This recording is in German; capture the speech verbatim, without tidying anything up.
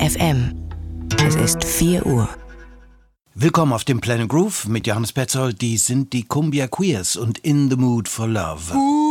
F M. Es ist vier Uhr. Willkommen auf dem Planet Groove mit Johannes Petzold. Die sind die Cumbia Queers und In the Mood for Love.